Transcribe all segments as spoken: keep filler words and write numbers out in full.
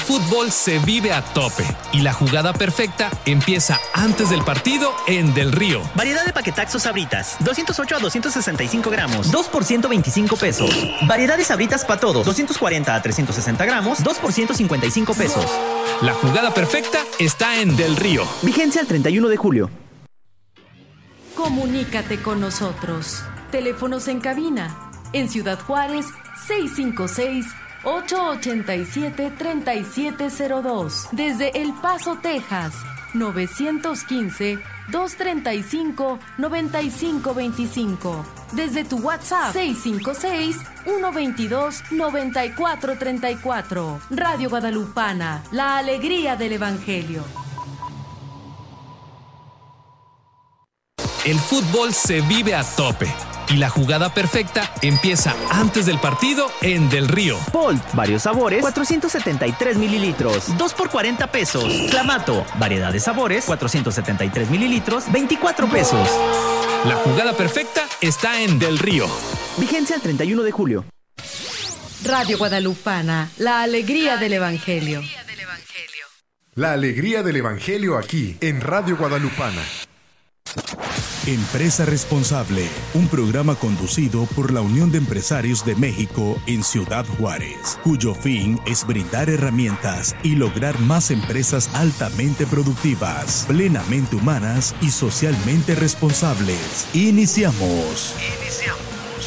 Fútbol se vive a tope y la jugada perfecta empieza antes del partido en Del Río. Variedad de paquetaxos Sabritas, doscientos ocho a doscientos sesenta y cinco gramos, dos por ciento veinticinco pesos. Variedad de Sabritas para todos, doscientos cuarenta a trescientos sesenta gramos, dos por ciento cincuenta y cinco pesos. La jugada perfecta está en Del Río. Vigencia el treinta y uno de julio. Comunícate con nosotros. Teléfonos en cabina. En Ciudad Juárez, seis cinco seis, ocho ocho siete, tres siete cero dos. Desde El Paso, Texas, nueve uno cinco, dos tres cinco, nueve cinco dos cinco. Desde tu WhatsApp, seis cinco seis, uno dos dos, nueve cuatro tres cuatro. Radio Guadalupana, la alegría del Evangelio. El fútbol se vive a tope y la jugada perfecta empieza antes del partido en Del Río. Bolt, varios sabores, cuatrocientos setenta y tres mililitros, dos por cuarenta pesos. Clamato, variedad de sabores, cuatrocientos setenta y tres mililitros, veinticuatro pesos. La jugada perfecta está en Del Río. Vigencia el treinta y uno de julio. Radio Guadalupana, la alegría del Evangelio. La alegría del Evangelio aquí en Radio Guadalupana. Empresa Responsable, un programa conducido por la Unión de Empresarios de México en Ciudad Juárez, cuyo fin es brindar herramientas y lograr más empresas altamente productivas, plenamente humanas y socialmente responsables. Iniciamos. Iniciamos.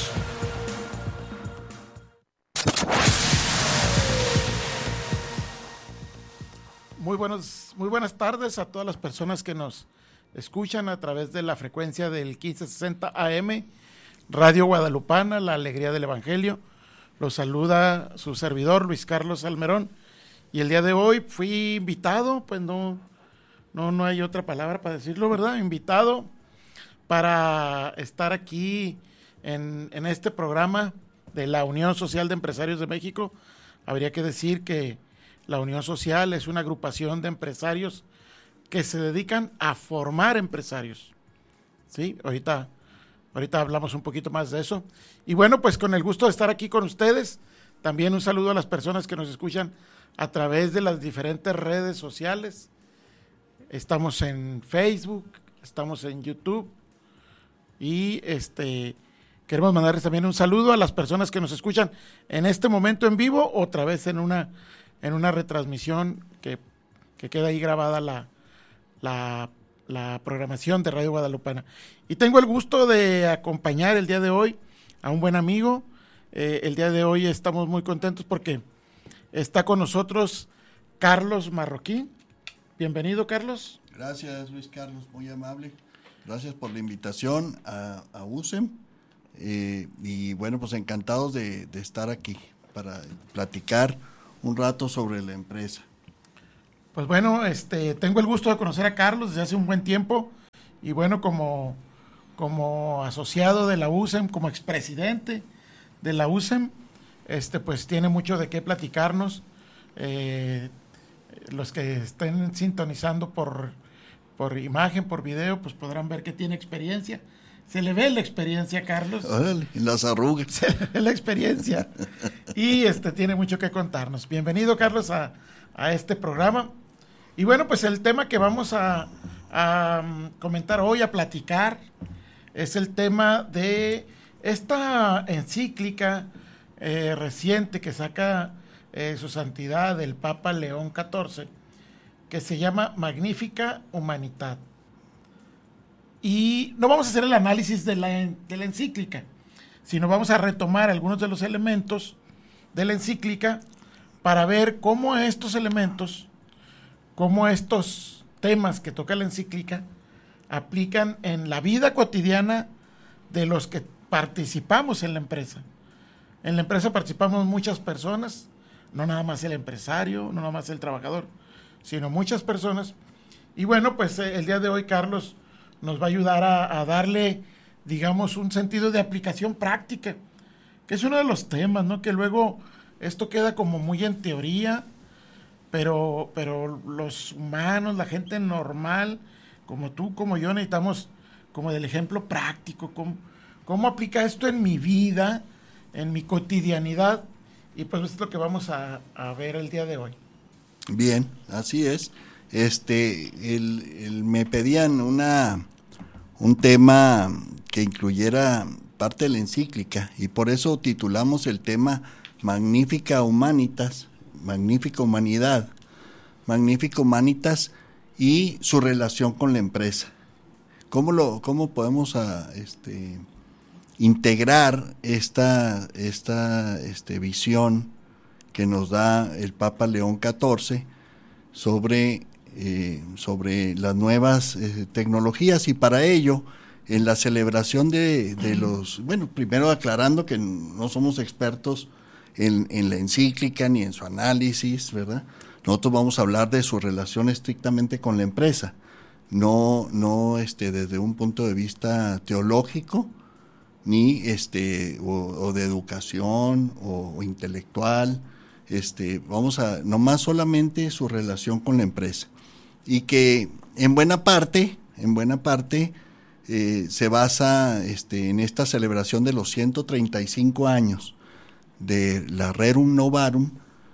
Muy buenos, muy buenas tardes a todas las personas que nos escuchan a través de la frecuencia del quince sesenta A M, Radio Guadalupana, la alegría del Evangelio. Los saluda su servidor, Luis Carlos Almerón, y el día de hoy fui invitado, pues no, no, no hay otra palabra para decirlo, ¿verdad? Invitado para estar aquí en, en este programa de la Unión Social de Empresarios de México. Habría que decir que la Unión Social es una agrupación de empresarios que se dedican a formar empresarios, ¿sí? Ahorita, ahorita hablamos un poquito más de eso. Y bueno, pues con el gusto de estar aquí con ustedes, también un saludo a las personas que nos escuchan a través de las diferentes redes sociales. Estamos en Facebook, estamos en YouTube y este queremos mandarles también un saludo a las personas que nos escuchan en este momento en vivo, otra vez en una, en una retransmisión que, que queda ahí grabada la La, la programación de Radio Guadalupana. Y tengo el gusto de acompañar el día de hoy a un buen amigo. Eh, el día de hoy estamos muy contentos porque está con nosotros Carlos Marroquín. Bienvenido, Carlos. Gracias, Luis Carlos, muy amable. Gracias por la invitación a, a U S E M. Eh, y bueno, pues encantados de, de estar aquí para platicar un rato sobre la empresa. Pues bueno, este, tengo el gusto de conocer a Carlos desde hace un buen tiempo y bueno, como, como asociado de la U S E M, como expresidente de la U S E M, este, pues tiene mucho de qué platicarnos. Eh, los que estén sintonizando por, por imagen, por video, pues podrán ver que tiene experiencia. Se le ve la experiencia, Carlos. Órale, las arrugas. Se le ve la experiencia y este, tiene mucho que contarnos. Bienvenido, Carlos, a, a este programa. Y bueno, pues el tema que vamos a, a comentar hoy, a platicar, es el tema de esta encíclica eh, reciente que saca eh, su santidad el Papa León catorce, que se llama Magnificat Humanitas. Y no vamos a hacer el análisis de la, de la encíclica, sino vamos a retomar algunos de los elementos de la encíclica para ver cómo estos elementos, cómo estos temas que toca la encíclica aplican en la vida cotidiana de los que participamos en la empresa. En la empresa participamos muchas personas, no nada más el empresario, no nada más el trabajador, sino muchas personas. Y bueno, pues eh, el día de hoy Carlos nos va a ayudar a, a darle, digamos, un sentido de aplicación práctica, que es uno de los temas, ¿no? Que luego esto queda como muy en teoría, Pero, pero los humanos, la gente normal, como tú, como yo, necesitamos como del ejemplo práctico, cómo, cómo aplica esto en mi vida, en mi cotidianidad, y pues esto es lo que vamos a, a ver el día de hoy. Bien, así es. Este, el, el, me pedían una un tema que incluyera parte de la encíclica y por eso titulamos el tema Magnifica Humanitas, Magnífica Humanidad, Magnifica Humanitas y su relación con la empresa. ¿Cómo lo, cómo podemos a, este, integrar esta, esta este, visión que nos da el Papa León catorce sobre, eh, sobre las nuevas eh, tecnologías? Y para ello, en la celebración de, de los, bueno, primero aclarando que no somos expertos en, en la encíclica ni en su análisis, ¿verdad? Nosotros vamos a hablar de su relación estrictamente con la empresa, no, no este, desde un punto de vista teológico, ni este, o, o de educación o, o intelectual. Este, vamos a, nomás solamente su relación con la empresa. Y que en buena parte, en buena parte, eh, se basa este, en esta celebración de los ciento treinta y cinco años de la Rerum Novarum.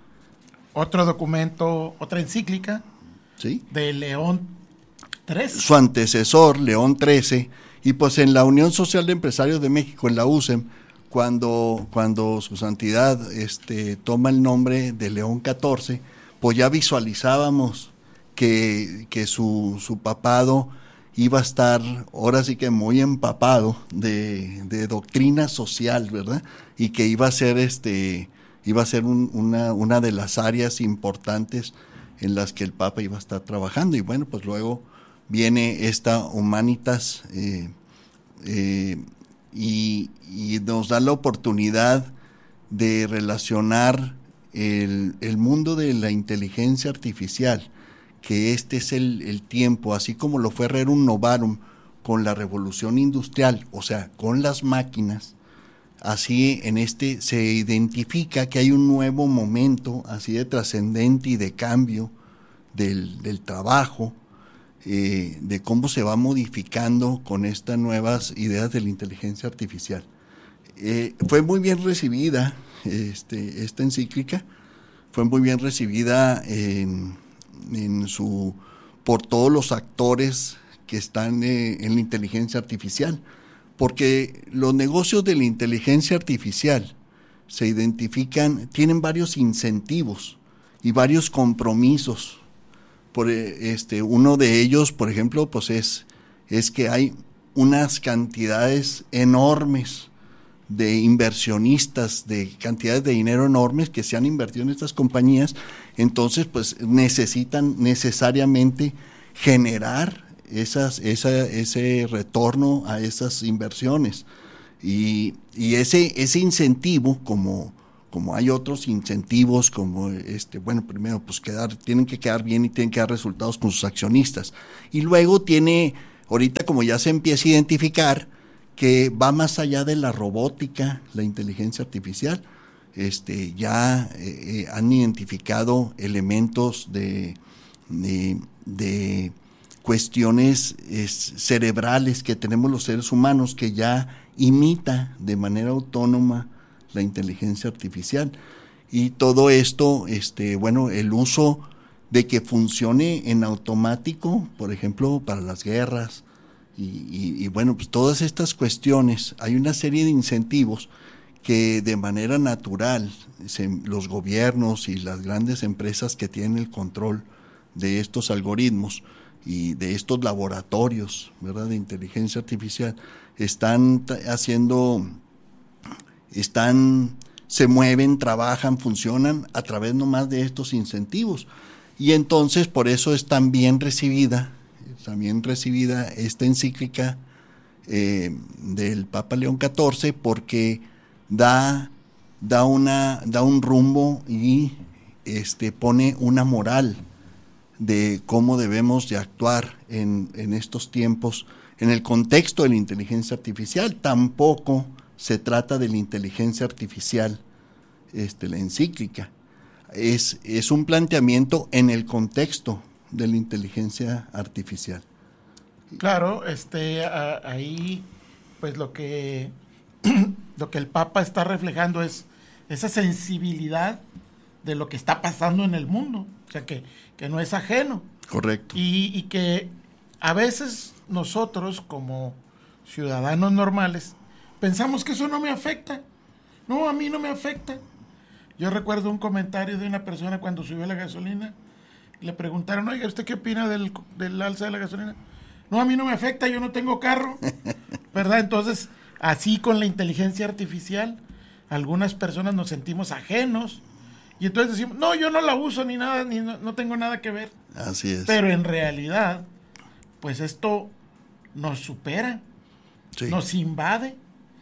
Otro documento, otra encíclica, ¿sí?, de León trece. Su antecesor, León trece, y pues en la Unión Social de Empresarios de México, en la U S E M, cuando, cuando su santidad este, toma el nombre de León catorce, pues ya visualizábamos que, que su, su papado iba a estar ahora sí que muy empapado de, de doctrina social, ¿verdad? Y que iba a ser este iba a ser un, una, una de las áreas importantes en las que el Papa iba a estar trabajando. Y bueno, pues luego viene esta Humanitas eh, eh, y, y nos da la oportunidad de relacionar el, el mundo de la inteligencia artificial, que este es el, el tiempo, así como lo fue Rerum Novarum con la revolución industrial, o sea, con las máquinas. Así en este se identifica que hay un nuevo momento así de trascendente y de cambio del, del trabajo, eh, de cómo se va modificando con estas nuevas ideas de la inteligencia artificial. Eh, fue muy bien recibida este, esta encíclica, fue muy bien recibida en, en su, por todos los actores que están eh, en la inteligencia artificial. Porque los negocios de la inteligencia artificial se identifican, tienen varios incentivos y varios compromisos. Por este, uno de ellos, por ejemplo, pues es, es que hay unas cantidades enormes de inversionistas, de cantidades de dinero enormes que se han invertido en estas compañías, entonces pues necesitan necesariamente generar Esas, esa, ese retorno a esas inversiones y, y ese, ese incentivo, como, como hay otros incentivos, como este, bueno, primero pues quedar, tienen que quedar bien y tienen que dar resultados con sus accionistas, y luego tiene, ahorita como ya se empieza a identificar que va más allá de la robótica, la inteligencia artificial, este, ya eh, han identificado elementos de, de, de cuestiones es, cerebrales que tenemos los seres humanos que ya imita de manera autónoma la inteligencia artificial. Y todo esto, este, bueno, el uso de que funcione en automático, por ejemplo, para las guerras, y, y, y bueno, pues todas estas cuestiones, hay una serie de incentivos que de manera natural se, los gobiernos y las grandes empresas que tienen el control de estos algoritmos y de estos laboratorios, ¿verdad?, de inteligencia artificial, están haciendo, están, se mueven, trabajan, funcionan a través nomás de estos incentivos. Y entonces por eso es tan bien recibida, también recibida esta encíclica eh, del Papa León catorce, porque da, da, una, da un rumbo y este, pone una moral de cómo debemos de actuar en, en estos tiempos, en el contexto de la inteligencia artificial. Tampoco se trata de la inteligencia artificial, este, la encíclica. Es, es un planteamiento en el contexto de la inteligencia artificial. Claro, este, a, ahí, pues lo que, lo que el Papa está reflejando es esa sensibilidad de lo que está pasando en el mundo. O sea, que, que no es ajeno. Correcto. Y, y que a veces nosotros, como ciudadanos normales, pensamos que eso no me afecta. No, a mí no me afecta. Yo recuerdo un comentario de una persona cuando subió la gasolina. Le preguntaron, oiga, ¿usted qué opina del, del alza de la gasolina? No, a mí no me afecta, yo no tengo carro. ¿Verdad? Entonces, así con la inteligencia artificial, algunas personas nos sentimos ajenos. Y entonces decimos, no, yo no la uso ni nada, ni no, no tengo nada que ver. Así es. Pero en realidad, pues esto nos supera, Sí. nos invade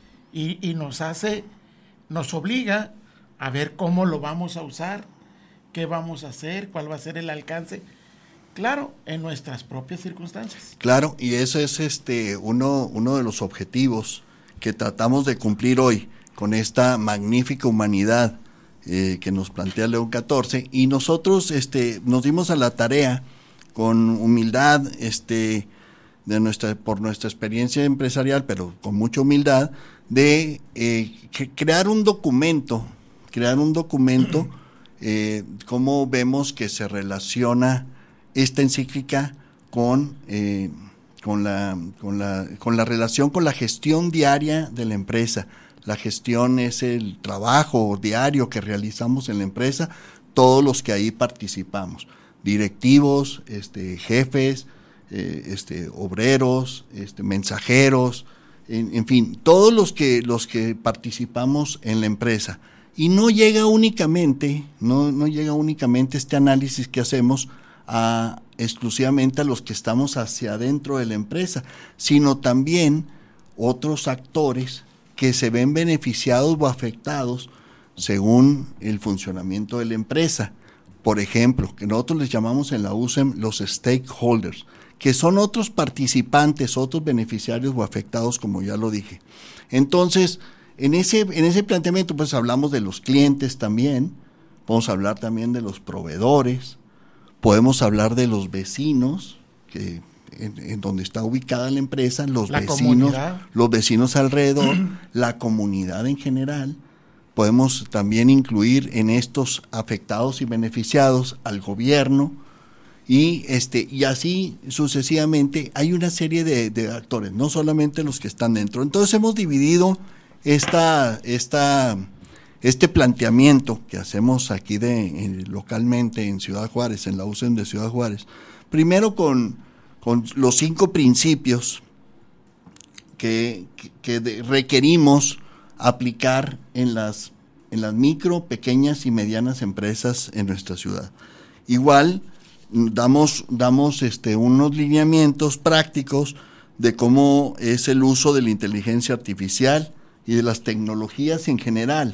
y, y nos hace, nos obliga a ver cómo lo vamos a usar, qué vamos a hacer, cuál va a ser el alcance, claro, en nuestras propias circunstancias. Claro, y eso es este uno, uno de los objetivos que tratamos de cumplir hoy con esta magnífica humanidad eh, que nos plantea León catorce, y nosotros este, nos dimos a la tarea con humildad, este, de nuestra, por nuestra experiencia empresarial, pero con mucha humildad, de eh, que crear un documento, crear un documento, eh, cómo vemos que se relaciona esta encíclica con, eh, con, la, con, la, con la relación con la gestión diaria de la empresa. La gestión es el trabajo diario que realizamos en la empresa, todos los que ahí participamos, directivos, este, jefes, eh, este, obreros, este, mensajeros, en, en fin, todos los que, los que participamos en la empresa. Y no llega únicamente, no, no llega únicamente este análisis que hacemos a, exclusivamente a los que estamos hacia adentro de la empresa, sino también otros actores que se ven beneficiados o afectados según el funcionamiento de la empresa. Por ejemplo, que nosotros les llamamos en la U S E M los stakeholders, que son otros participantes, otros beneficiarios o afectados, como ya lo dije. Entonces, en ese, en ese planteamiento, pues hablamos de los clientes también, podemos hablar también de los proveedores, podemos hablar de los vecinos, que en, en donde está ubicada la empresa, los La vecinos, comunidad. los vecinos alrededor, la comunidad en general. Podemos también incluir en estos afectados y beneficiados al gobierno, y este y así sucesivamente. Hay una serie de, de actores, no solamente los que están dentro. Entonces hemos dividido esta, esta, este planteamiento que hacemos aquí de, en, localmente en Ciudad Juárez, en la U S E M de Ciudad Juárez, primero con, con los cinco principios que, que, que de, requerimos aplicar en las, en las micro, pequeñas y medianas empresas en nuestra ciudad. Igual damos, damos este, unos lineamientos prácticos de cómo es el uso de la inteligencia artificial y de las tecnologías en general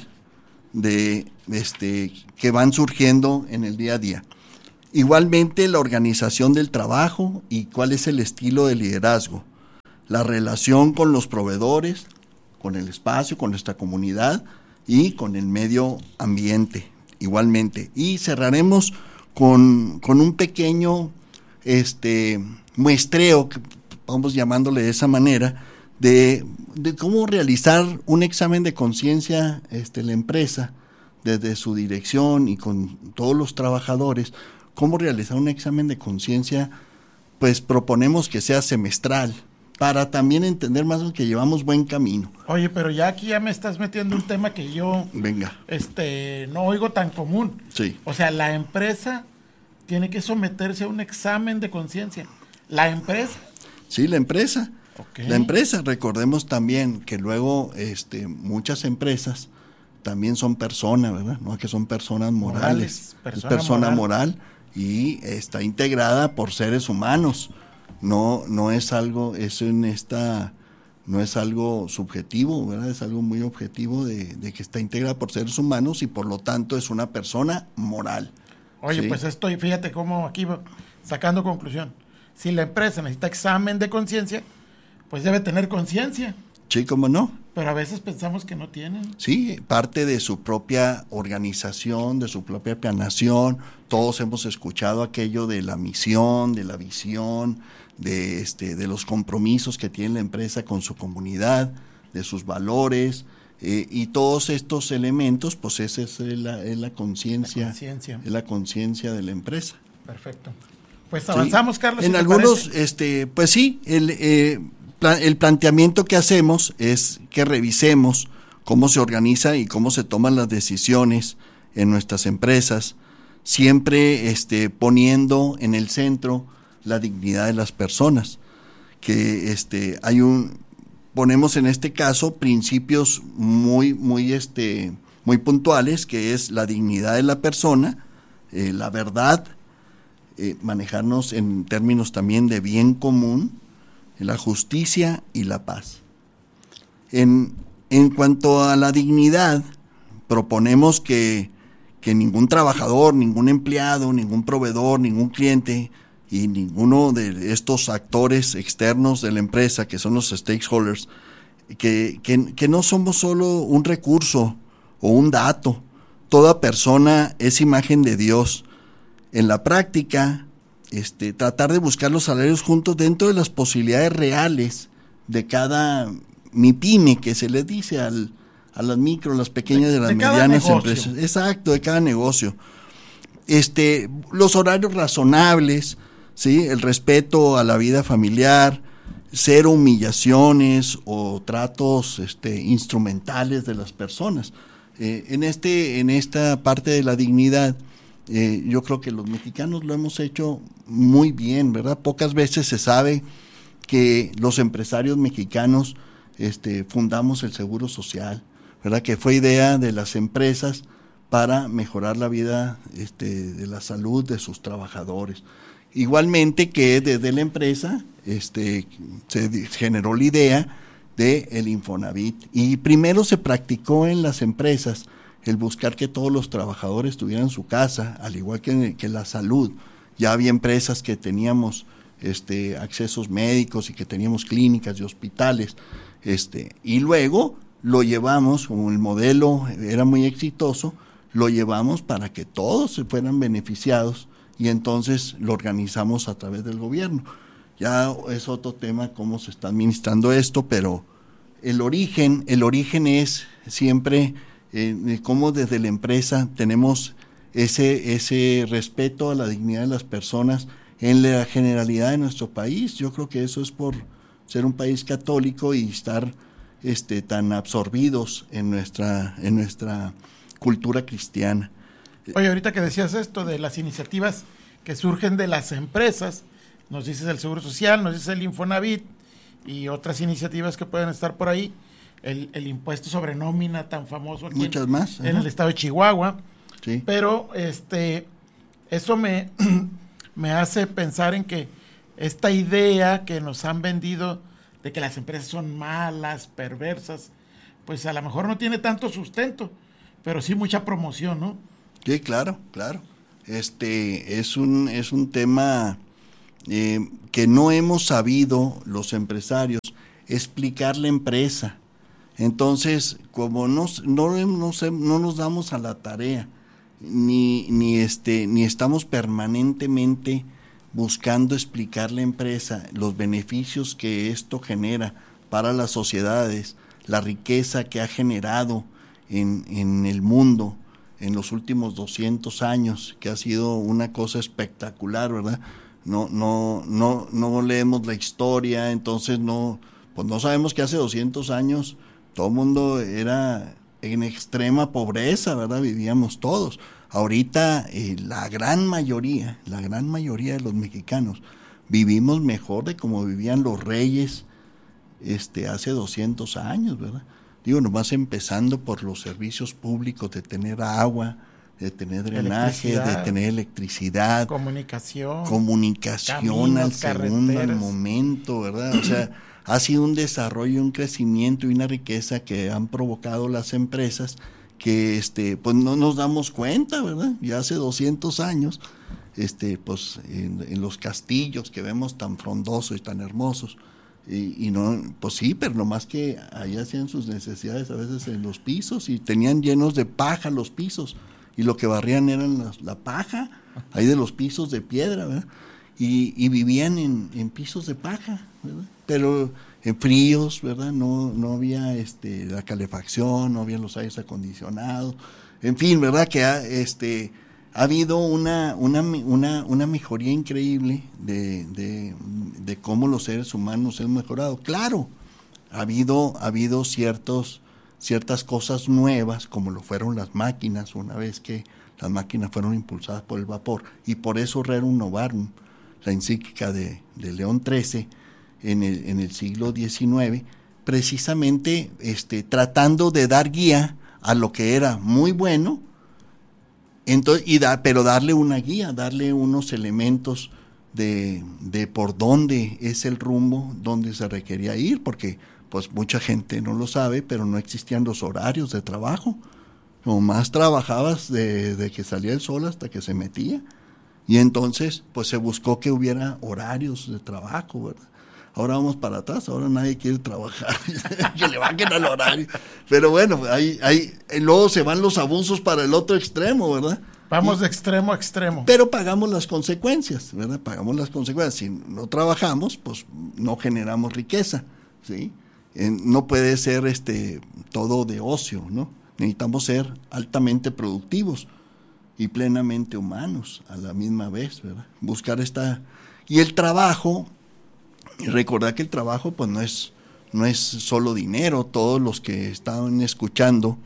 de, este, que van surgiendo en el día a día. Igualmente la organización del trabajo y cuál es el estilo de liderazgo, la relación con los proveedores, con el espacio, con nuestra comunidad y con el medio ambiente igualmente. Y cerraremos con, con un pequeño este, muestreo, que vamos llamándole de esa manera, de, de cómo realizar un examen de conciencia este, la empresa, desde su dirección y con todos los trabajadores, cómo realizar un examen de conciencia. Pues proponemos que sea semestral, para también entender más que llevamos buen camino. Oye, pero ya aquí ya me estás metiendo un tema que yo Venga. este no oigo tan común. Sí. O sea, la empresa tiene que someterse a un examen de conciencia. ¿La empresa? Sí, la empresa. Okay. La empresa, recordemos también que luego este, muchas empresas también son personas, ¿verdad? No, que son personas morales. Morales, persona es persona moral. moral y está integrada por seres humanos. No, no es algo, eso en esta, no es algo subjetivo, ¿verdad? Es algo muy objetivo de, de que está integrada por seres humanos y por lo tanto es una persona moral. Oye, ¿sí? pues estoy, fíjate cómo aquí va sacando conclusión. Si la empresa necesita examen de conciencia, pues debe tener conciencia. Sí, ¿cómo no? Pero a veces pensamos que no tienen. Sí, parte de su propia organización, de su propia planeación. Todos hemos escuchado aquello de la misión, de la visión, de este, de los compromisos que tiene la empresa con su comunidad, de sus valores, Eh, y todos estos elementos, pues esa es la, es la conciencia, es la conciencia de la empresa. Perfecto. Pues avanzamos, sí. Carlos. En si algunos, este, pues sí, el, eh, plan, el planteamiento que hacemos es que revisemos cómo se organiza y cómo se toman las decisiones en nuestras empresas, siempre este, poniendo en el centro la dignidad de las personas, que este, hay un, ponemos en este caso principios muy, muy, este, muy puntuales, que es la dignidad de la persona, eh, la verdad, eh, manejarnos en términos también de bien común, la justicia y la paz. En, en cuanto a la dignidad, proponemos que, que ningún trabajador, ningún empleado, ningún proveedor, ningún cliente y ninguno de estos actores externos de la empresa, que son los stakeholders, que, que, que no somos solo un recurso o un dato. Toda persona es imagen de Dios. En la práctica, este, tratar de buscar los salarios juntos dentro de las posibilidades reales de cada MIPYME, que se le dice al, a las micro, las pequeñas de, de las de medianas empresas. Exacto, de cada negocio. Este, los horarios razonables, ¿sí? El respeto a la vida familiar, cero humillaciones o tratos este, instrumentales de las personas. Eh, en, este, en esta parte de la dignidad, eh, yo creo que los mexicanos lo hemos hecho muy bien, ¿verdad? Pocas veces se sabe que los empresarios mexicanos este, fundamos el Seguro Social, ¿verdad? Que fue idea de las empresas para mejorar la vida este, de la salud de sus trabajadores. Igualmente que desde la empresa este, se generó la idea de el Infonavit, y primero se practicó en las empresas el buscar que todos los trabajadores tuvieran su casa, al igual que, que la salud. Ya había empresas que teníamos este, accesos médicos y que teníamos clínicas y hospitales, este, y luego lo llevamos, como el modelo era muy exitoso, lo llevamos para que todos se fueran beneficiados, y entonces lo organizamos a través del gobierno. Ya es otro tema cómo se está administrando esto, pero el origen, el origen es siempre eh, cómo desde la empresa tenemos ese, ese respeto a la dignidad de las personas en la generalidad de nuestro país. Yo creo que eso es por ser un país católico y estar este, tan absorbidos en nuestra, en nuestra cultura cristiana. Oye, ahorita que decías esto de las iniciativas que surgen de las empresas, nos dices el Seguro Social, nos dices el Infonavit y otras iniciativas que pueden estar por ahí, el, el impuesto sobre nómina tan famoso aquí Muchas en, más, en el estado de Chihuahua, sí. Pero este eso me, me hace pensar en que esta idea que nos han vendido de que las empresas son malas, perversas, pues a lo mejor no tiene tanto sustento, pero sí mucha promoción, ¿no? Sí, claro, claro. Este es un es un tema eh, que no hemos sabido los empresarios explicar la empresa. Entonces, como nos, no, no, no nos damos a la tarea, ni, ni, este, ni estamos permanentemente buscando explicar la empresa, los beneficios que esto genera para las sociedades, la riqueza que ha generado en, en el mundo en los últimos doscientos años, que ha sido una cosa espectacular, ¿verdad? No, no, no, no leemos la historia, entonces no, pues no sabemos que hace doscientos años todo el mundo era en extrema pobreza, ¿verdad? Vivíamos todos. Ahorita eh, la gran mayoría, la gran mayoría de los mexicanos vivimos mejor de como vivían los reyes este, hace doscientos años, ¿verdad? Digo, nomás empezando por los servicios públicos de tener agua, de tener drenaje, de tener electricidad, comunicación, comunicación caminos, al segundo carreteras. Momento, ¿verdad? O sea, ha sido un desarrollo, un crecimiento y una riqueza que han provocado las empresas que este pues no nos damos cuenta, ¿verdad? Ya hace doscientos años, este pues en, en los castillos que vemos tan frondosos y tan hermosos, y, y no, pues sí, pero nomás que allá hacían sus necesidades a veces en los pisos y tenían llenos de paja los pisos, y lo que barrían eran la, la paja ahí de los pisos de piedra, ¿verdad? Y, y vivían en, en pisos de paja, ¿verdad? Pero en fríos, ¿verdad? No, no había este, la calefacción, no había los aires acondicionados, en fin, ¿verdad? Que ha, este, ha habido una, una, una, una mejoría increíble de, de, de cómo los seres humanos han mejorado. Claro, ha habido, ha habido ciertos, ciertas cosas nuevas, como lo fueron las máquinas, una vez que las máquinas fueron impulsadas por el vapor, y por eso Rerum Novarum, la encíclica de, de León trece, en el, en el siglo diecinueve, precisamente este, tratando de dar guía a lo que era muy bueno, entonces, y da, pero darle una guía, darle unos elementos de, de por dónde es el rumbo, dónde se requería ir, porque pues mucha gente no lo sabe, pero no existían los horarios de trabajo. Nomás trabajabas de, de que salía el sol hasta que se metía, y entonces pues se buscó que hubiera horarios de trabajo, ¿verdad? Ahora vamos para atrás, ahora nadie quiere trabajar, que le bajen al horario. Pero bueno, hay, hay, luego se van los abusos para el otro extremo, ¿verdad? Vamos y, de extremo a extremo. Pero pagamos las consecuencias, ¿verdad? Pagamos las consecuencias. Si no trabajamos, pues no generamos riqueza, ¿sí? Eh, no puede ser este todo de ocio, ¿no? Necesitamos ser altamente productivos y plenamente humanos a la misma vez, ¿verdad? Buscar esta... Y el trabajo... Y recordar que el trabajo pues no es no es solo dinero. Todos los que estaban escuchando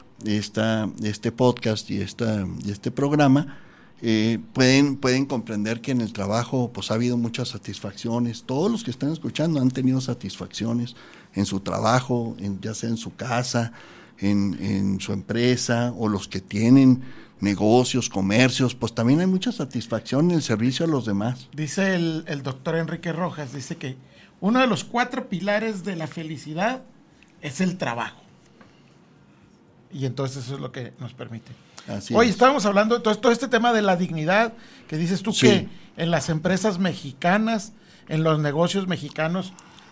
esta, este podcast y, esta, y este programa eh, pueden, pueden comprender que en el trabajo pues ha habido muchas satisfacciones. Todos los que están escuchando han tenido satisfacciones en su trabajo, en, ya sea en su casa, en, en su empresa, o los que tienen negocios, comercios, pues también hay mucha satisfacción en el servicio a los demás. Dice el, el doctor Enrique Rojas, dice que uno de los cuatro pilares de la felicidad es el trabajo. Y entonces eso es lo que nos permite. Así Hoy es. estábamos hablando de todo, todo este tema de la dignidad, que dices tú, sí, que en las empresas mexicanas, en los negocios mexicanos,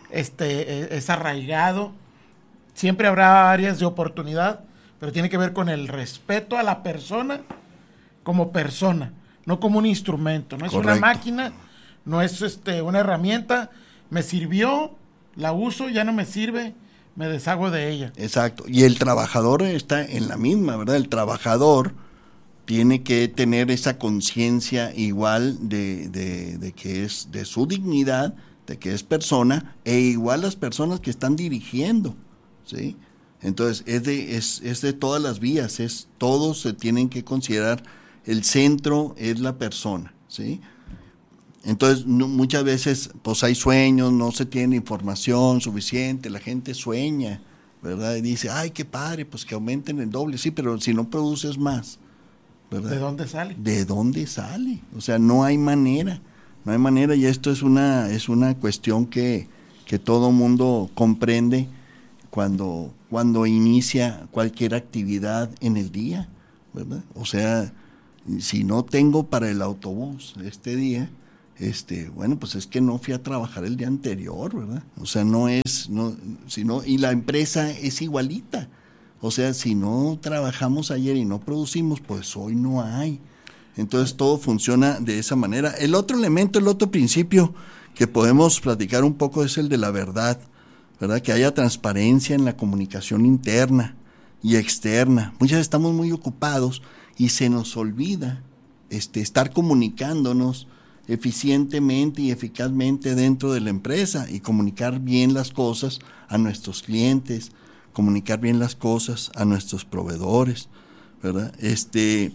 este es arraigado. Siempre habrá áreas de oportunidad, pero tiene que ver con el respeto a la persona como persona, no como un instrumento. No es Correcto. Una máquina, no es este una herramienta. Me sirvió, la uso, ya no me sirve, me deshago de ella. Exacto. Y el trabajador está en la misma, ¿verdad? El trabajador tiene que tener esa conciencia igual de, de, de que es de su dignidad, de que es persona, e igual las personas que están dirigiendo, ¿sí? Entonces, es de, es, es de todas las vías, es todos se tienen que considerar, el centro es la persona, ¿sí? Entonces, no, muchas veces, pues hay sueños, no se tiene información suficiente, la gente sueña, ¿verdad? Y dice, ay, qué padre, pues que aumenten el doble, sí, pero si no produces más, ¿verdad? ¿De dónde sale? ¿De dónde sale? O sea, no hay manera, no hay manera, y esto es una, es una cuestión que, que todo mundo comprende cuando, cuando inicia cualquier actividad en el día, ¿verdad? O sea, si no tengo para el autobús este día, este, bueno, pues es que no fui a trabajar el día anterior, ¿verdad? O sea, no es, no, sino, y la empresa es igualita. O sea, si no trabajamos ayer y no producimos, pues hoy no hay. Entonces todo funciona de esa manera. El otro elemento, el otro principio que podemos platicar un poco es el de la verdad, ¿verdad? Que haya transparencia en la comunicación interna y externa. Muchas veces estamos muy ocupados y se nos olvida este, estar comunicándonos eficientemente y eficazmente dentro de la empresa y comunicar bien las cosas a nuestros clientes, comunicar bien las cosas a nuestros proveedores, ¿verdad? Este,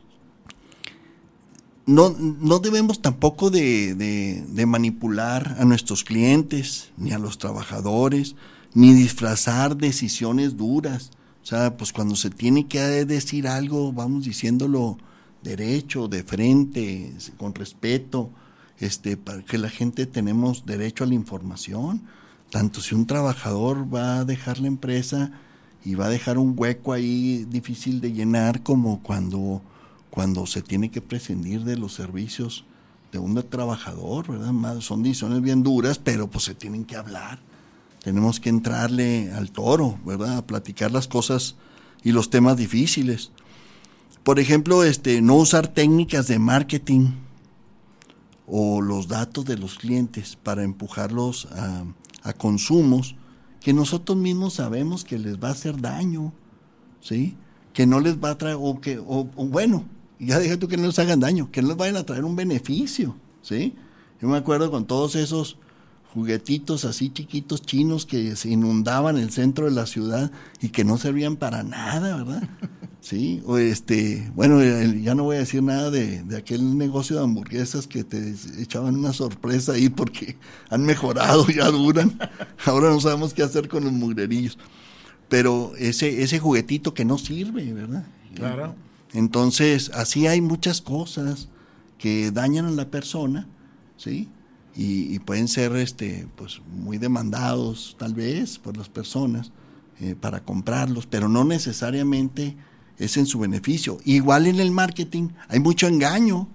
no, no debemos tampoco de, de, de manipular a nuestros clientes, ni a los trabajadores, ni disfrazar decisiones duras. O sea, pues cuando se tiene que decir algo, vamos diciéndolo derecho, de frente, con respeto, este, para que la gente tenemos derecho a la información. Tanto si un trabajador va a dejar la empresa y va a dejar un hueco ahí difícil de llenar, como cuando, cuando se tiene que prescindir de los servicios de un trabajador, ¿verdad? Son decisiones bien duras, pero pues se tienen que hablar. Tenemos que entrarle al toro, ¿verdad? A platicar las cosas y los temas difíciles. Por ejemplo, este, no usar técnicas de marketing o los datos de los clientes para empujarlos a, a consumos que nosotros mismos sabemos que les va a hacer daño, ¿sí? Que no les va a traer, o que, o, o bueno, ya deja tú que no les hagan daño, que no les vayan a traer un beneficio, ¿sí? Yo me acuerdo con todos esos juguetitos así chiquitos chinos que se inundaban el centro de la ciudad y que no servían para nada, ¿verdad? Sí, o este, bueno, ya no voy a decir nada de, de aquel negocio de hamburguesas que te echaban una sorpresa ahí porque han mejorado, ya duran. Ahora no sabemos qué hacer con los mugrerillos. Pero ese, ese juguetito que no sirve, ¿verdad? Claro. Entonces, así hay muchas cosas que dañan a la persona, ¿sí? Y, y pueden ser este, pues, muy demandados, tal vez, por las personas eh, para comprarlos, pero no necesariamente es en su beneficio. Igual en el marketing hay mucho engaño,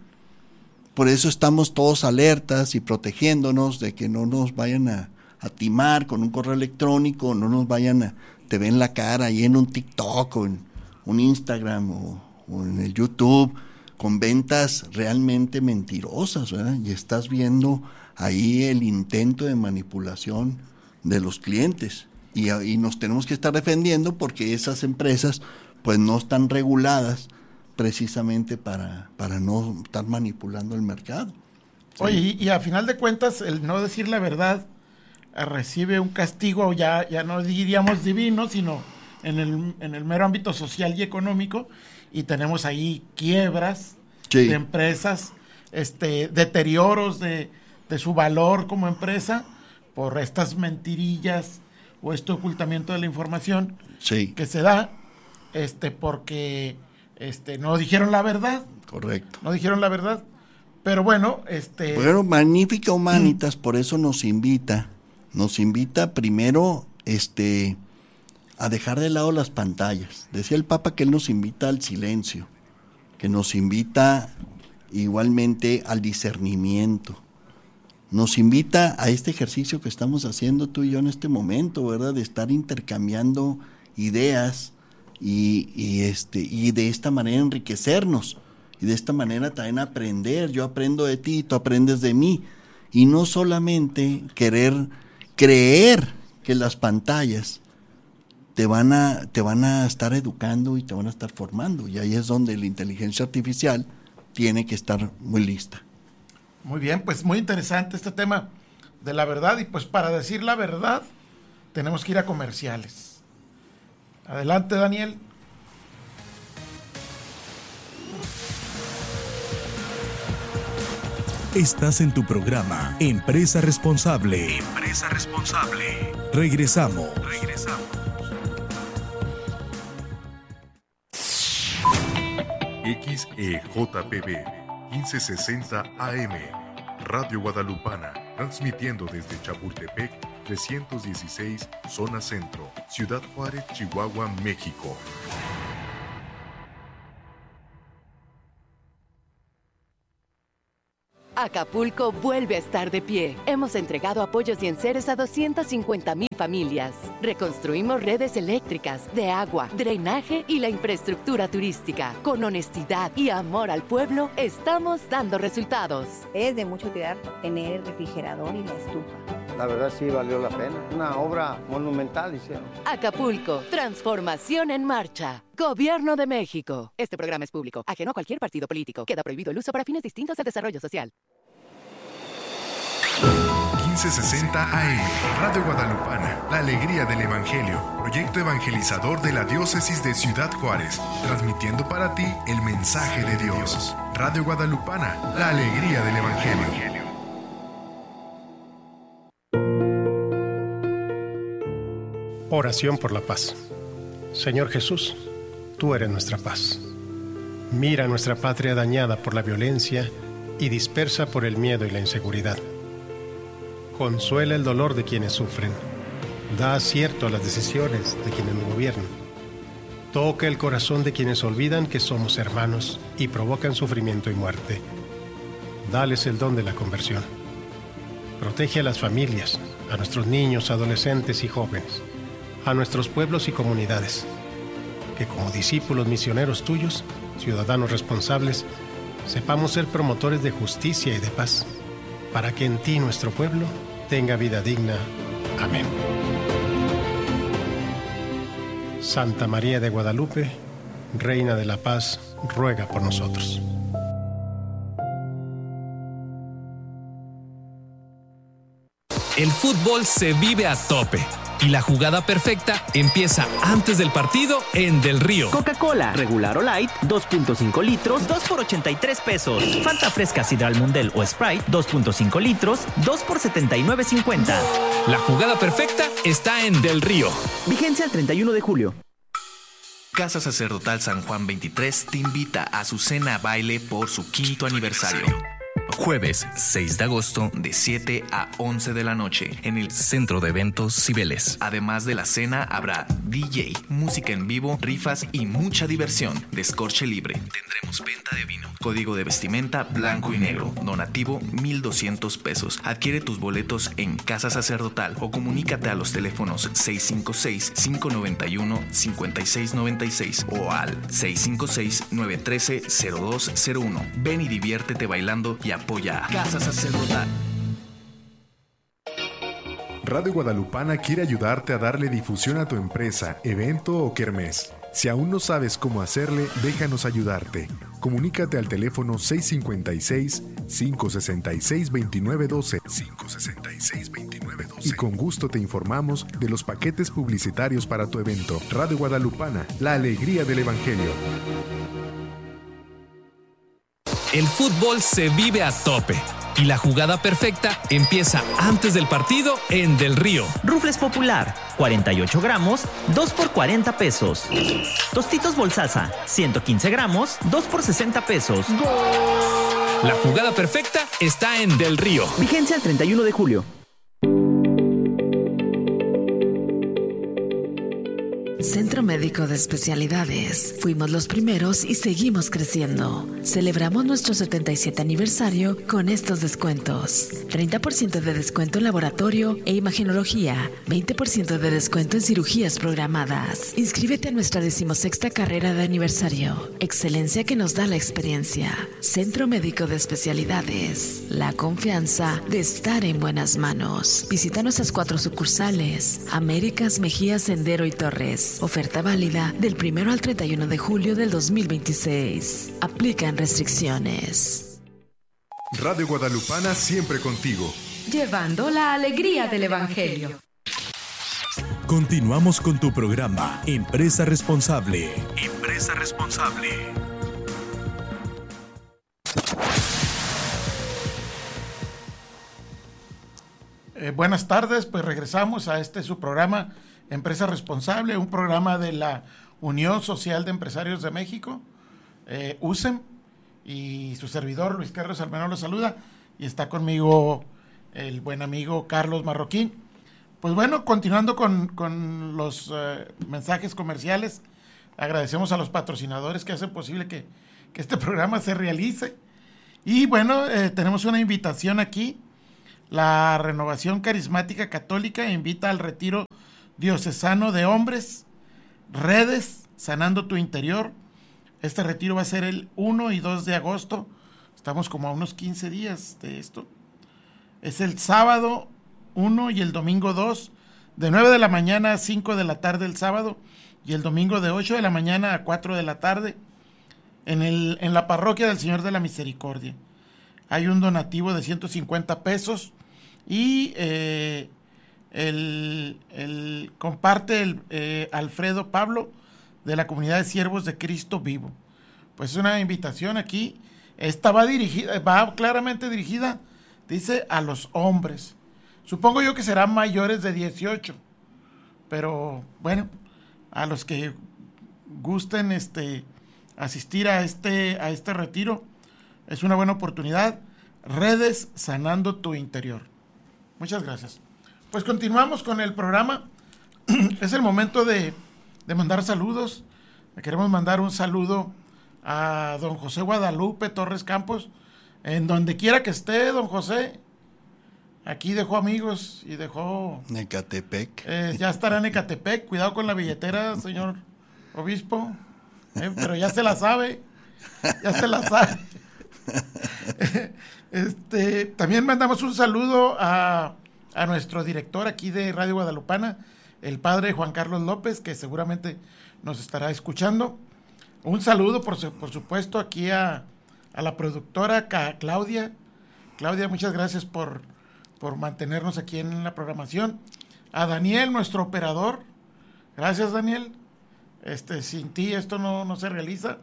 por eso estamos todos alertas y protegiéndonos de que no nos vayan a, a timar con un correo electrónico, no nos vayan a, te ven la cara ahí en un TikTok o en un Instagram o, o en el YouTube, con ventas realmente mentirosas, ¿verdad? Y estás viendo ahí el intento de manipulación de los clientes y, y nos tenemos que estar defendiendo porque esas empresas pues no están reguladas precisamente para, para no estar manipulando el mercado. ¿Sí? Oye, y, y a final de cuentas el no decir la verdad eh, recibe un castigo ya, ya no diríamos divino, sino en el, en el mero ámbito social y económico, y tenemos ahí quiebras sí. de empresas, este, deterioros de de su valor como empresa por estas mentirillas o este ocultamiento de la información sí. que se da este porque este no dijeron la verdad. Correcto. No dijeron la verdad. Pero bueno, este Bueno, Magnífica Humanitas, mm. por eso nos invita, nos invita primero este a dejar de lado las pantallas. Decía el Papa que él nos invita al silencio, que nos invita igualmente al discernimiento. Nos invita a este ejercicio que estamos haciendo tú y yo en este momento, ¿verdad? De estar intercambiando ideas y, y, este, y de esta manera enriquecernos. Y de esta manera también aprender. Yo aprendo de ti, tú aprendes de mí. Y no solamente querer creer que las pantallas te van a, te van a estar educando y te van a estar formando. Y ahí es donde la inteligencia artificial tiene que estar muy lista. Muy bien, pues muy interesante este tema de la verdad, y pues para decir la verdad tenemos que ir a comerciales. Adelante, Daniel. Estás en tu programa Empresa Responsable. Empresa Responsable. Regresamos. Regresamos. X E J P B quince sesenta A M, Radio Guadalupana, transmitiendo desde Chapultepec, trescientos dieciséis, Zona Centro, Ciudad Juárez, Chihuahua, México. Acapulco vuelve a estar de pie. Hemos entregado apoyos y enseres a doscientas cincuenta mil familias. Reconstruimos redes eléctricas, de agua, drenaje y la infraestructura turística. Con honestidad y amor al pueblo, estamos dando resultados. Es de mucha utilidad tener el refrigerador y la estufa. La verdad sí valió la pena. Una obra monumental hicieron. Acapulco, transformación en marcha. Gobierno de México. Este programa es público, ajeno a cualquier partido político. Queda prohibido el uso para fines distintos al desarrollo social. quince sesenta A M, Radio Guadalupana, la alegría del Evangelio, proyecto evangelizador de la diócesis de Ciudad Juárez, transmitiendo para ti el mensaje de Dios. Radio Guadalupana, la alegría del Evangelio. Oración por la paz. Señor Jesús, tú eres nuestra paz. Mira nuestra patria dañada por la violencia y dispersa por el miedo y la inseguridad. Consuela el dolor de quienes sufren. Da acierto a las decisiones de quienes nos gobiernan. Toca el corazón de quienes olvidan que somos hermanos y provocan sufrimiento y muerte. Dales el don de la conversión. Protege a las familias, a nuestros niños, adolescentes y jóvenes, a nuestros pueblos y comunidades. Que como discípulos misioneros tuyos, ciudadanos responsables, sepamos ser promotores de justicia y de paz, para que en ti nuestro pueblo tenga vida digna. Amén. Santa María de Guadalupe, Reina de la Paz, ruega por nosotros. El fútbol se vive a tope y la jugada perfecta empieza antes del partido en Del Río. Coca-Cola, regular o light, dos punto cinco litros, dos por ochenta y tres pesos. Fanta fresca Sidral Mundel o Sprite, dos punto cinco litros, dos por setenta y nueve cincuenta. La jugada perfecta está en Del Río. Vigencia el treinta y uno de julio. Casa Sacerdotal San Juan veintitrés te invita a su cena baile por su quinto aniversario. Jueves seis de agosto de siete a once de la noche en el Centro de Eventos Cibeles. Además de la cena habrá D J, música en vivo, rifas y mucha diversión. Descorche libre. Tendremos venta de vino. Código de vestimenta blanco y negro. Donativo mil doscientos pesos. Adquiere tus boletos en Casa Sacerdotal o comunícate a los teléfonos seis cinco seis, cinco nueve uno, cinco seis nueve seis o al seis cinco seis, nueve uno tres, cero dos cero uno. Ven y diviértete bailando y apoya a Casa Sacerdotal. Radio Guadalupana quiere ayudarte a darle difusión a tu empresa, evento o kermés. Si aún no sabes cómo hacerle, déjanos ayudarte. Comunícate al teléfono seis cinco seis, cinco seis seis, dos nueve uno dos, cinco seis seis, dos nueve uno dos y con gusto te informamos de los paquetes publicitarios para tu evento. Radio Guadalupana, la alegría del Evangelio. El fútbol se vive a tope y la jugada perfecta empieza antes del partido en Del Río. Rufles Popular, cuarenta y ocho gramos, dos por cuarenta pesos. Tostitos Bolsaza, ciento quince gramos, dos por sesenta pesos. La jugada perfecta está en Del Río. Vigencia el treinta y uno de julio. Centro Médico de Especialidades. Fuimos los primeros y seguimos creciendo. Celebramos nuestro setenta y siete aniversario con estos descuentos. treinta por ciento de descuento en laboratorio e imagenología. veinte por ciento de descuento en cirugías programadas. Inscríbete a nuestra decimosexta carrera de aniversario. Excelencia que nos da la experiencia. Centro Médico de Especialidades. La confianza de estar en buenas manos. Visita nuestras cuatro sucursales. Américas, Mejía, Sendero y Torres. Oferta válida del primero al treinta y uno de julio del dos mil veintiséis. Aplican restricciones. Radio Guadalupana siempre contigo. Llevando la alegría del Evangelio. Continuamos con tu programa Empresa Responsable. Empresa Responsable. Eh, buenas tardes, pues regresamos a este su programa Empresa Responsable, un programa de la Unión Social de Empresarios de México, eh, U S E M, y su servidor Luis Carlos Almenón lo saluda, y está conmigo el buen amigo Carlos Marroquín. Pues bueno, continuando con, con los eh, mensajes comerciales, agradecemos a los patrocinadores que hacen posible que, que este programa se realice. Y bueno, eh, tenemos una invitación aquí. La Renovación Carismática Católica invita al retiro diocesano de hombres, Redes, Sanando tu Interior. Este retiro va a ser el uno y dos de agosto. Estamos como a unos quince días de esto. Es el sábado uno y el domingo dos, de nueve de la mañana a cinco de la tarde el sábado, y el domingo de ocho de la mañana a cuatro de la tarde, en, el, en la parroquia del Señor de la Misericordia. Hay un donativo de ciento cincuenta pesos y eh, el, el comparte el eh, Alfredo Pablo de la Comunidad de Siervos de Cristo Vivo. Pues es una invitación aquí. Esta va dirigida, va claramente dirigida, dice, a los hombres. Supongo yo que serán mayores de dieciocho, pero bueno, a los que gusten este asistir a este a este retiro, es una buena oportunidad. Redes, Sanando tu Interior. Muchas gracias. Pues continuamos con el programa. Es el momento de, de mandar saludos. Le queremos mandar un saludo a don José Guadalupe Torres Campos, en donde quiera que esté, don José. Aquí dejó amigos y dejó... Ecatepec. Eh, ya estará en Ecatepec. Cuidado con la billetera, señor obispo. Eh, pero ya se la sabe. Ya se la sabe. Este, también mandamos un saludo a, a nuestro director aquí de Radio Guadalupana, el padre Juan Carlos López, que seguramente nos estará escuchando. Un saludo, por, su, por supuesto, aquí a, a la productora a Claudia. Claudia, muchas gracias por, por mantenernos aquí en la programación. A Daniel, nuestro operador. Gracias, Daniel. Este, sin ti esto no, no se realiza.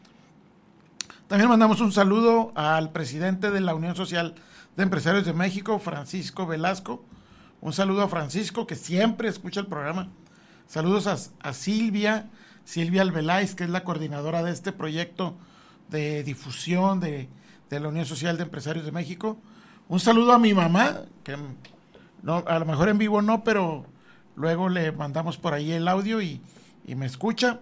También mandamos un saludo al presidente de la Unión Social de Empresarios de México, Francisco Velasco. Un saludo a Francisco, que siempre escucha el programa. Saludos a, a Silvia, Silvia Albeláiz, que es la coordinadora de este proyecto de difusión de, de la Unión Social de Empresarios de México. Un saludo a mi mamá, que no, a lo mejor en vivo no, pero luego le mandamos por ahí el audio y, y me escucha.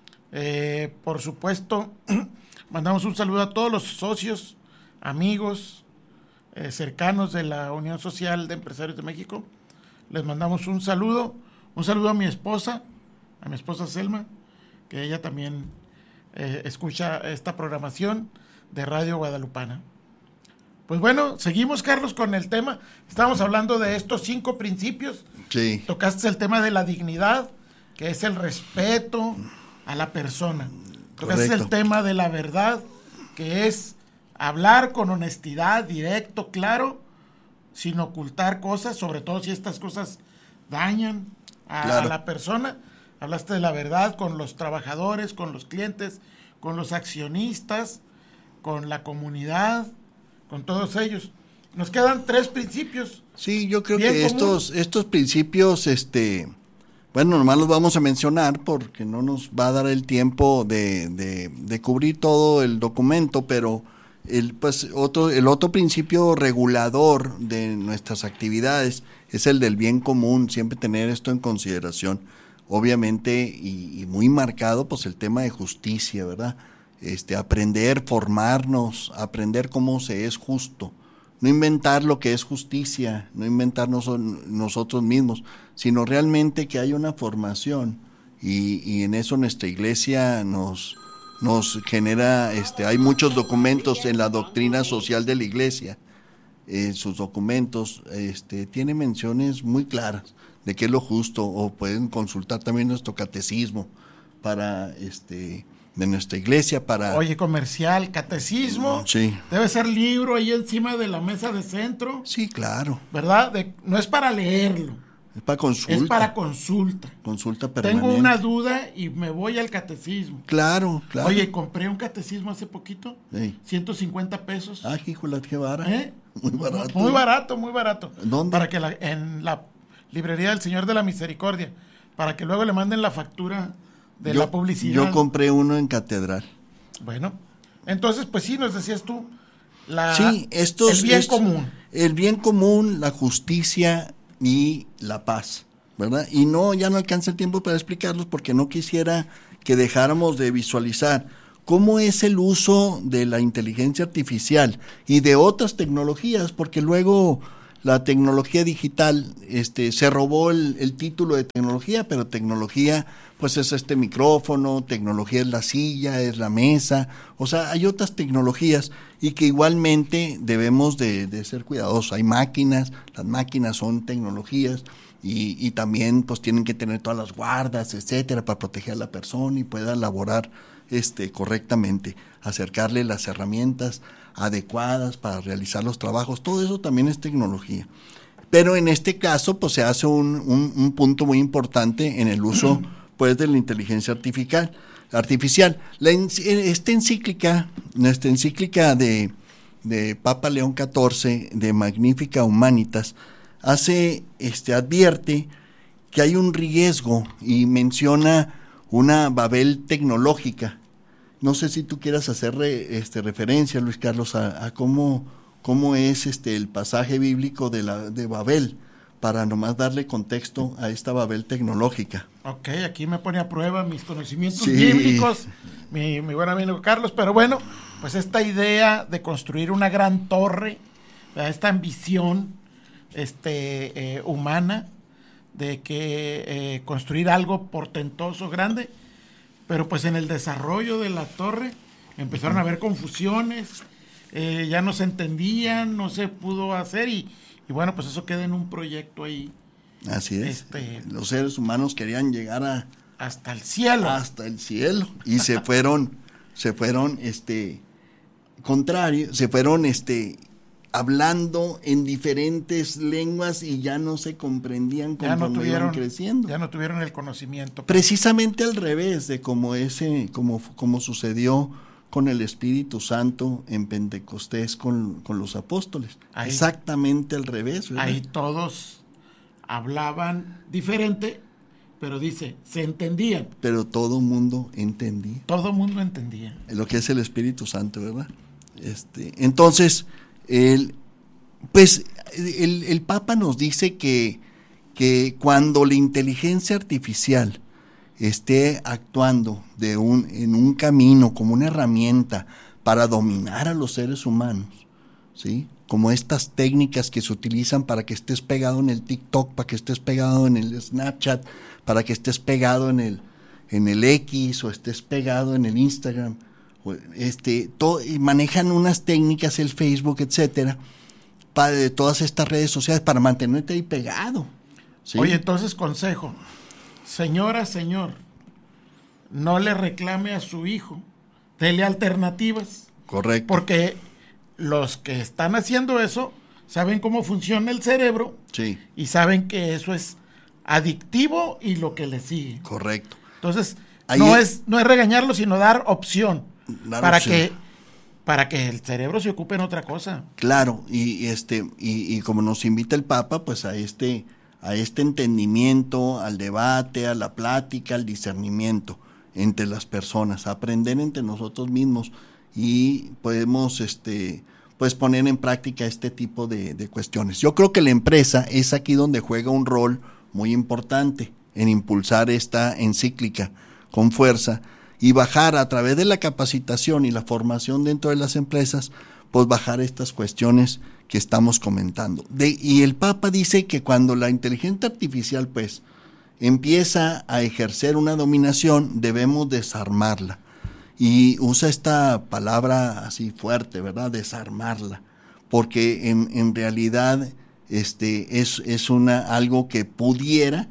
Eh, por supuesto, mandamos un saludo a todos los socios, amigos, eh, cercanos de la Unión Social de Empresarios de México. Les mandamos un saludo, un saludo a mi esposa, a mi esposa Selma, que ella también eh, escucha esta programación de Radio Guadalupana. Pues bueno, seguimos, Carlos, con el tema. Estamos hablando de estos cinco principios. Sí. Tocaste el tema de la dignidad, que es el respeto a la persona. Tocaste el tema de la verdad, que es hablar con honestidad, directo, claro, sin ocultar cosas, sobre todo si estas cosas dañan a, claro. a la persona. Hablaste de la verdad con los trabajadores, con los clientes, con los accionistas, con la comunidad, con todos ellos. Nos quedan tres principios. Sí, yo creo que estos, estos principios, este, bueno, nomás los vamos a mencionar porque no nos va a dar el tiempo de, de, de cubrir todo el documento, pero el, pues, otro, el otro principio regulador de nuestras actividades es el del bien común, siempre tener esto en consideración. Obviamente, y, y muy marcado, pues el tema de justicia, ¿verdad? Este, aprender, formarnos, aprender cómo se es justo. No inventar lo que es justicia, no inventarnos nosotros mismos, sino realmente que haya una formación. Y, y en eso nuestra iglesia nos, nos genera, este, hay muchos documentos en la doctrina social de la iglesia. En sus documentos este, tiene menciones muy claras de qué es lo justo, o pueden consultar también nuestro catecismo para este de nuestra iglesia para... Oye, comercial, catecismo, sí. Debe ser libro ahí encima de la mesa de centro. Sí, claro. ¿Verdad? De, no es para leerlo. Es para consulta. Es para consulta. Consulta permanente. Tengo una duda y me voy al catecismo. Claro, claro. Oye, compré un catecismo hace poquito, sí. ciento cincuenta pesos. Ah, híjole, qué barato. ¿Eh? Muy barato. Muy barato, muy barato. ¿Dónde? Para que la, en la librería del Señor de la Misericordia, para que luego le manden la factura de yo, la publicidad. Yo compré uno en Catedral. Bueno, entonces, pues sí, nos decías tú, la, sí, estos, el bien estos, común. El bien común, la justicia y la paz, ¿verdad? Y no, ya no alcanza el tiempo para explicarlos porque no quisiera que dejáramos de visualizar cómo es el uso de la inteligencia artificial y de otras tecnologías, porque luego la tecnología digital este, se robó el, el título de tecnología, pero tecnología pues es este micrófono, tecnología es la silla, es la mesa, o sea, hay otras tecnologías y que igualmente debemos de, de ser cuidadosos. Hay máquinas, las máquinas son tecnologías y, y también pues tienen que tener todas las guardas, etcétera, para proteger a la persona y pueda laborar este, correctamente, acercarle las herramientas adecuadas para realizar los trabajos, todo eso también es tecnología. Pero en este caso pues se hace un, un, un punto muy importante en el uso pues de la inteligencia artificial. artificial. La, esta encíclica, nuestra encíclica de, de Papa León catorce, de Magnificat Humanitas, hace, este, advierte que hay un riesgo y menciona una Babel tecnológica. No sé si tú quieras hacer re, este, referencia, Luis Carlos, a, a cómo, cómo es este, el pasaje bíblico de, la, de Babel, para nomás darle contexto a esta Babel tecnológica. Ok, aquí me pone a prueba mis conocimientos sí. bíblicos, mi, mi buen amigo Carlos, pero bueno, pues esta idea de construir una gran torre, esta ambición este, eh, humana, de que eh, construir algo portentoso, grande, pero pues en el desarrollo de la torre empezaron a haber confusiones, eh, ya no se entendían, no se pudo hacer y, y bueno, pues eso queda en un proyecto ahí. Así es. Este, los seres humanos querían llegar a hasta el cielo. Hasta el cielo. Y se fueron, se fueron, este, contrario, se fueron, este, hablando en diferentes lenguas y ya no se comprendían conforme ya no tuvieron, iban creciendo. Ya no tuvieron el conocimiento. Precisamente al revés de como ese, como, como sucedió con el Espíritu Santo en Pentecostés con, con los apóstoles. Ahí, exactamente al revés, ¿verdad? Ahí todos hablaban diferente, pero dice, se entendían. Pero todo mundo entendía. Todo mundo entendía. Lo que es el Espíritu Santo, ¿verdad? Este, entonces, el, pues el, el Papa nos dice que, que cuando la inteligencia artificial esté actuando de un, en un camino como una herramienta para dominar a los seres humanos, ¿sí? Como estas técnicas que se utilizan para que estés pegado en el TikTok, para que estés pegado en el Snapchat, para que estés pegado en el, en el X o estés pegado en el Instagram, este, todo, y manejan unas técnicas, el Facebook, etcétera, para de todas estas redes sociales para mantenerte ahí pegado, ¿sí? Oye, entonces consejo, señora, señor, no le reclame a su hijo, dele alternativas. Correcto. Porque los que están haciendo eso saben cómo funciona el cerebro, sí, y saben que eso es adictivo y lo que le sigue. Correcto. Entonces, Ahí no es, es no es regañarlo, sino dar opción dar para opción. que para que el cerebro se ocupe en otra cosa. Claro, y este y, y como nos invita el Papa, pues a este a este entendimiento, al debate, a la plática, al discernimiento entre las personas, a aprender entre nosotros mismos. Y podemos este pues poner en práctica este tipo de, de cuestiones. Yo creo que la empresa es aquí donde juega un rol muy importante en impulsar esta encíclica con fuerza y bajar a través de la capacitación y la formación dentro de las empresas, pues bajar estas cuestiones que estamos comentando. De, y el Papa dice que cuando la inteligencia artificial pues empieza a ejercer una dominación, debemos desarmarla. Y usa esta palabra así fuerte, ¿verdad? Desarmarla, porque en, en realidad este, es, es una, algo que pudiera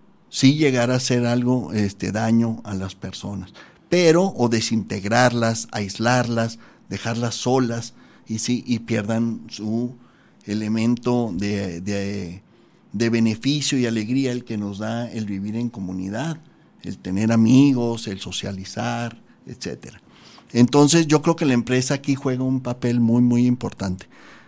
sí llegar a hacer algo, este, daño a las personas, pero o desintegrarlas, aislarlas, dejarlas solas y sí, y pierdan su elemento de, de, de beneficio y alegría, el que nos da el vivir en comunidad, el tener amigos, el socializar, etcétera. Entonces yo creo que la empresa aquí juega un papel muy muy importante.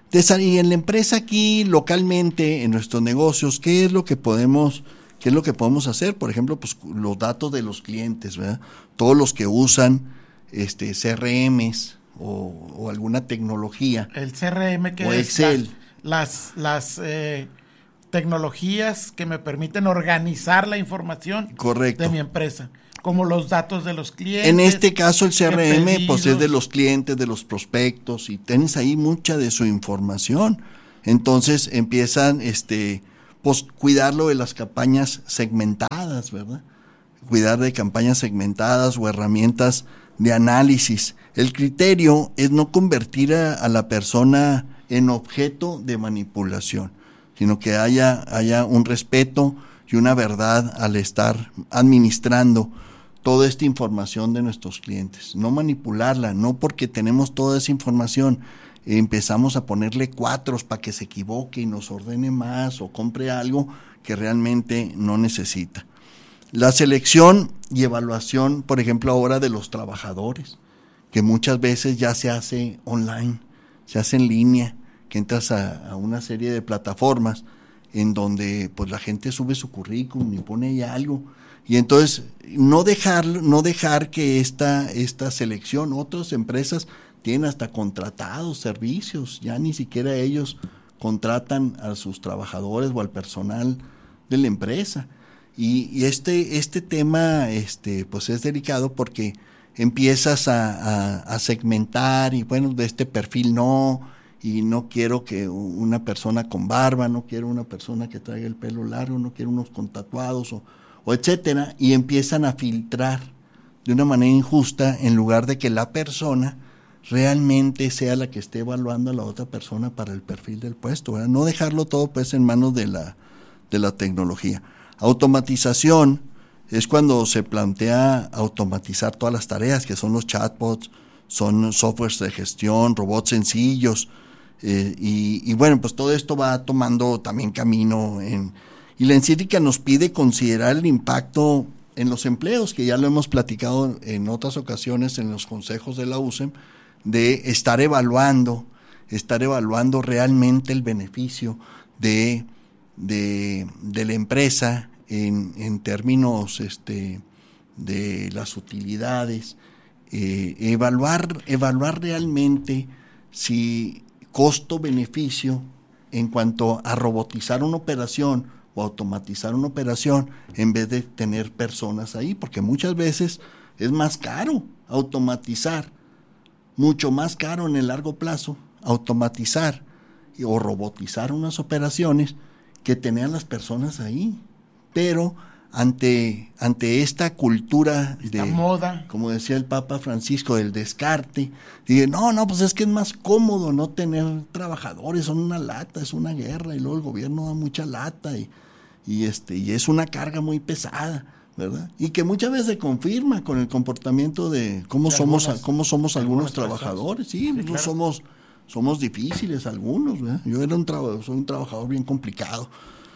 Y en la empresa aquí localmente, en nuestros negocios, ¿qué es lo que podemos, qué es lo que podemos hacer? Por ejemplo, pues los datos de los clientes, ¿verdad? Todos los que usan este C R Ms o, o alguna tecnología. El C R M que o es Excel. las las, las eh, tecnologías que me permiten organizar la información. Correcto. De mi empresa, como los datos de los clientes. En este caso el C R M pues es de los clientes, de los prospectos, y tienes ahí mucha de su información. Entonces empiezan este pues cuidarlo de las campañas segmentadas, ¿verdad? Cuidar de campañas segmentadas o herramientas de análisis. El criterio es no convertir a, a la persona en objeto de manipulación, sino que haya, haya un respeto y una verdad al estar administrando toda esta información de nuestros clientes. No manipularla, no porque tenemos toda esa información empezamos a ponerle cuatros para que se equivoque y nos ordene más o compre algo que realmente no necesita. La selección y evaluación, por ejemplo, ahora de los trabajadores, que muchas veces ya se hace online, se hace en línea, que entras a, a una serie de plataformas en donde pues la gente sube su currículum y pone ahí algo, y entonces no dejar, no dejar que esta, esta selección, otras empresas tienen hasta contratados servicios, ya ni siquiera ellos contratan a sus trabajadores o al personal de la empresa. Y, y este, este tema este, pues es delicado porque empiezas a, a, a segmentar y bueno, de este perfil no, y no quiero que una persona con barba, no quiero una persona que traiga el pelo largo, no quiero unos con tatuados o, o etcétera, y empiezan a filtrar de una manera injusta en lugar de que la persona realmente sea la que esté evaluando a la otra persona para el perfil del puesto, ¿verdad? No dejarlo todo pues en manos de la, de la tecnología. Automatización es cuando se plantea automatizar todas las tareas, que son los chatbots, son softwares de gestión, robots sencillos, eh, y, y bueno, pues todo esto va tomando también camino. En, y la encíclica nos pide considerar el impacto en los empleos, que ya lo hemos platicado en otras ocasiones en los consejos de la U S E M, de estar evaluando, estar evaluando realmente el beneficio de, de, de la empresa en, en términos este, de las utilidades, eh, evaluar, evaluar realmente si costo-beneficio en cuanto a robotizar una operación o automatizar una operación en vez de tener personas ahí, porque muchas veces es más caro automatizar, mucho más caro en el largo plazo automatizar o robotizar unas operaciones que tener a las personas ahí. Pero ante, ante esta cultura esta de moda, como decía el Papa Francisco, del descarte, dije, no, no, pues es que es más cómodo no tener trabajadores, son una lata, es una guerra, y luego el gobierno da mucha lata, y, y este, y es una carga muy pesada, ¿verdad? Y que muchas veces se confirma con el comportamiento de cómo de somos algunas, cómo somos algunos trabajadores. Sí, sí, no claro. somos somos difíciles algunos, ¿verdad? Yo era un traba, soy un trabajador bien complicado.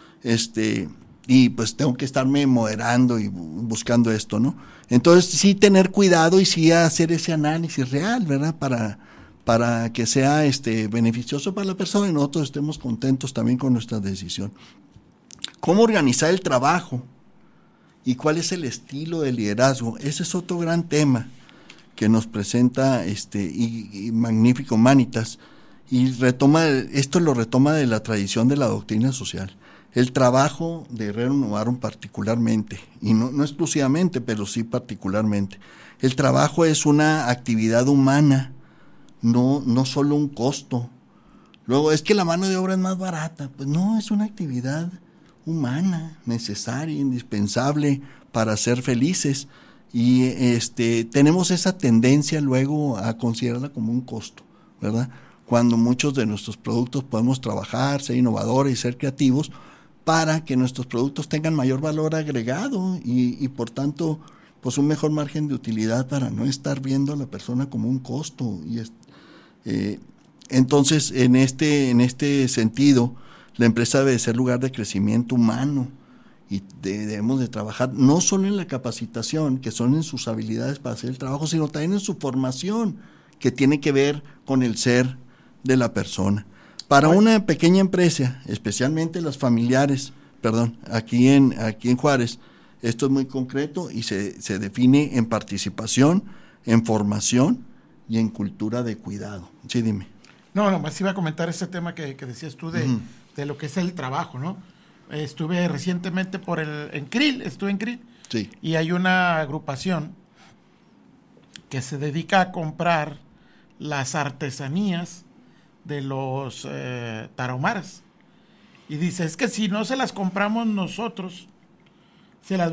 Este, y pues tengo que estarme moderando y buscando esto, ¿no? Entonces, sí tener cuidado y sí hacer ese análisis real, ¿verdad? Para para que sea este beneficioso para la persona y nosotros estemos contentos también con nuestra decisión. ¿Cómo organizar el trabajo? ¿Y cuál es el estilo de liderazgo? Ese es otro gran tema que nos presenta este y, y magnífico Manitas, y retoma esto lo retoma de la tradición de la doctrina social. El trabajo de Herrero Novarum particularmente, y no, no exclusivamente, pero sí particularmente. El trabajo es una actividad humana, no, no solo un costo. Luego, es que la mano de obra es más barata. Pues no, es una actividad humana, necesaria, indispensable para ser felices, y este tenemos esa tendencia luego a considerarla como un costo, ¿verdad? Cuando muchos de nuestros productos podemos trabajar, ser innovadores y ser creativos para que nuestros productos tengan mayor valor agregado y, y por tanto pues un mejor margen de utilidad para no estar viendo a la persona como un costo. Y eh, entonces en este, en este sentido la empresa debe ser lugar de crecimiento humano y de, debemos de trabajar no solo en la capacitación, que son en sus habilidades para hacer el trabajo, sino también en su formación, que tiene que ver con el ser de la persona. Para una pequeña empresa, especialmente las familiares, perdón, aquí en, aquí en Juárez, esto es muy concreto y se, se define en participación, en formación y en cultura de cuidado. Sí, dime. No, nomás iba a comentar ese tema que, que decías tú de... Uh-huh. de lo que es el trabajo, ¿no? Estuve recientemente por el en C R I L, estuve en C R I L, sí. Y hay una agrupación que se dedica a comprar las artesanías de los eh, tarahumaras. Y dice, es que si no se las compramos nosotros, se las